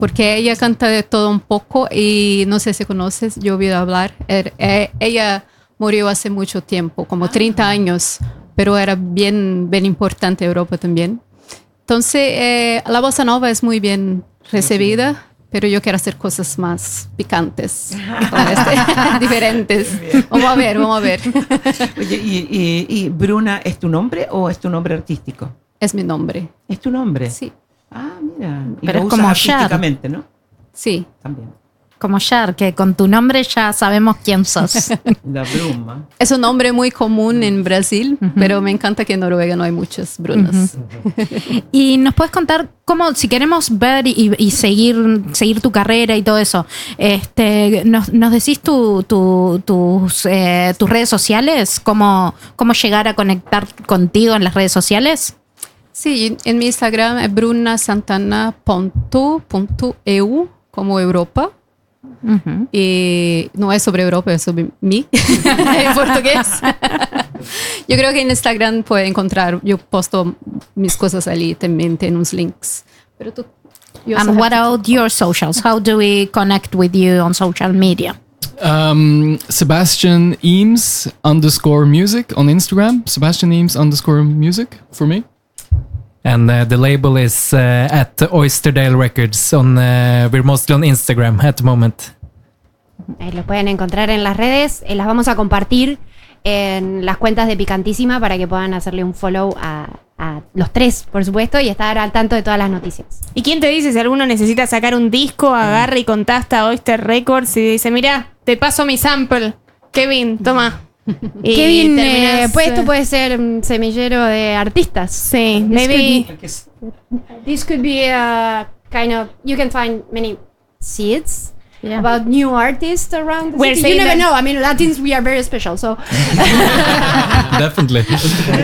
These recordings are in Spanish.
porque ella canta de todo un poco y no sé si conoces, yo he oído hablar. Ella murió hace mucho tiempo, como 30 años, pero era bien importante en Europa también. Entonces, la bossa nova es muy bien recibida, pero yo quiero hacer cosas más picantes, diferentes. Vamos a ver. Oye, ¿y Bruna es tu nombre o es tu nombre artístico? Es mi nombre. ¿Es tu nombre? Sí. Ah, mira. Y pero lo es usas como artísticamente, ¿no? Sí. También. Como Cher, que con tu nombre ya sabemos quién sos. La Bruma. Es un nombre muy común en Brasil, pero me encanta que en Noruega no hay muchas Brunas. Y nos puedes contar cómo, si queremos ver y seguir tu carrera y todo eso, nos decís tus redes sociales, cómo llegar a conectar contigo en las redes sociales. Sí, en mi Instagram es brunasantana.eu, como Europa. Y no es sobre Europa, es sobre mí en portugués. Yo creo que en Instagram puede encontrar, yo posto mis cosas allí también, tiene unos links. Pero tú, and what about your socials? How do we connect with you on social media? Sebastian Eames _music on Instagram. Sebastian Eames _music for me. And the label is at Oysterdale Records. We're mostly on Instagram at the moment. Lo pueden encontrar en las redes. Las vamos a compartir en las cuentas de Picantísima para que puedan hacerle un follow a los tres, por supuesto, y estar al tanto de todas las noticias. ¿Y quién te dice si alguno necesita sacar un disco, agarra y contacta a Oyster Records y dice, mira, te paso mi sample, Kevin, toma? Kevin, pues esto puede ser un semillero de artistas. Sí, maybe this could be a kind of, you can find many seeds about new artists around the city. You never know. I mean, Latins, we are very special, so Definitely.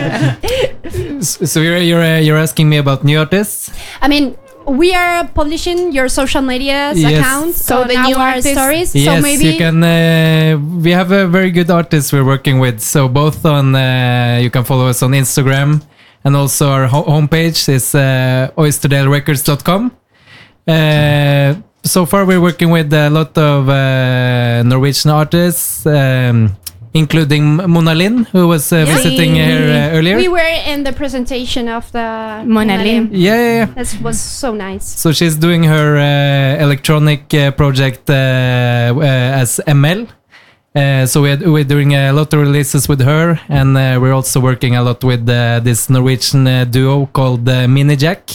So you're asking me about new artists? I mean, we are publishing your social media accounts, so the new artists, stories. Yes, so maybe you can. We have a very good artists we're working with. So both on, you can follow us on Instagram, and also our homepage is oysterdalerecords.com. So far, we're working with a lot of Norwegian artists. Including Mona Lin, who was visiting here earlier. We were in the presentation of the Mona Lin. Yeah. That was so nice. So she's doing her electronic project as ML. So we're doing a lot of releases with her, and we're also working a lot with this Norwegian duo called Mini Jack.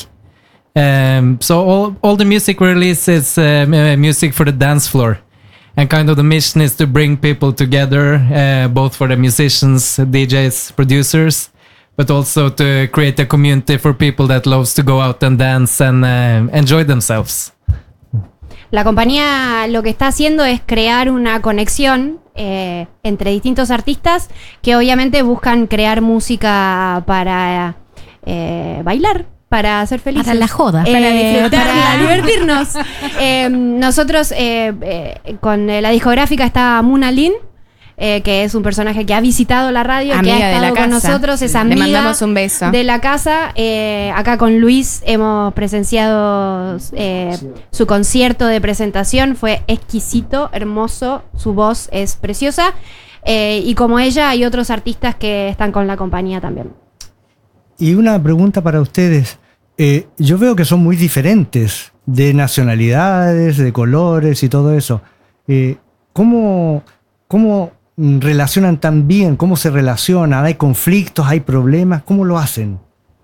So all the music release is music for the dance floor. And kind of the mission is to bring people together, both for the musicians, DJs, producers, but also to create a community for people that loves to go out and dance and enjoy themselves. La compañía lo que está haciendo es crear una conexión entre distintos artistas que obviamente buscan crear música para bailar, para hacer felices. Para la joda. Para disfrutar, para divertirnos. Nosotros con la discográfica está Mona Lin, que es un personaje que ha visitado la radio, amiga que ha estado con nosotros, es amiga. Le mandamos un beso. De la casa. Acá con Luis hemos presenciado su concierto de presentación. Fue exquisito, hermoso. Su voz es preciosa. Y como ella, hay otros artistas que están con la compañía también. Y una pregunta para ustedes. Yo veo que son muy diferentes de nacionalidades, de colores y todo eso. ¿Cómo relacionan tan bien? ¿Cómo se relacionan? ¿Hay conflictos? ¿Hay problemas? ¿Cómo lo hacen?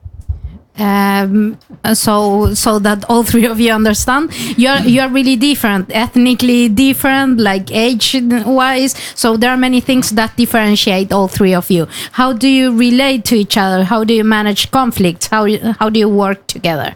So that all three of you understand, you are really different, ethnically different, like age-wise. So there are many things that differentiate all three of you. How do you relate to each other? How do you manage conflicts? How do you work together?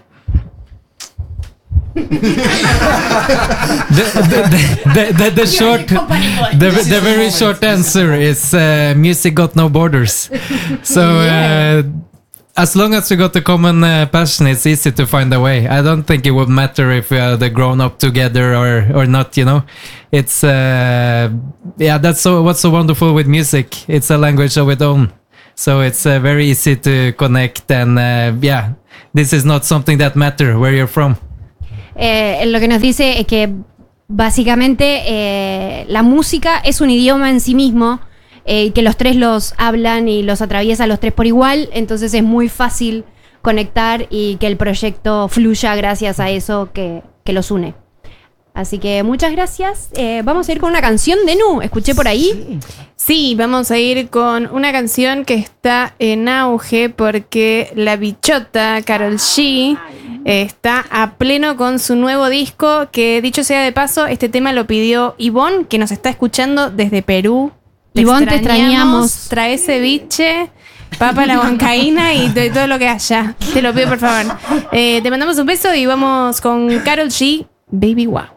The very short answer is music got no borders. So. As long as we got the common passion, it's easy to find a way. I don't think it would matter if we had grown up together or not, you know. It's, that's what's so wonderful with music. It's a language of its own. So it's very easy to connect and, this is not something that matters where you're from. lo que nos dice es que básicamente la música es un idioma en sí mismo, que los tres los hablan y los atraviesa los tres por igual, entonces es muy fácil conectar y que el proyecto fluya gracias a eso que los une. Así que muchas gracias. Vamos a ir con una canción de Nu. ¿Escuché por ahí? Sí, vamos a ir con una canción que está en auge porque la bichota Karol G está a pleno con su nuevo disco, que dicho sea de paso, este tema lo pidió Ivonne, que nos está escuchando desde Perú. Ivonne, te extrañamos. Trae ceviche, papa a la huancaína y todo lo que haya. Te lo pido, por favor. Te mandamos un beso y vamos con Karol G, Baby Wow.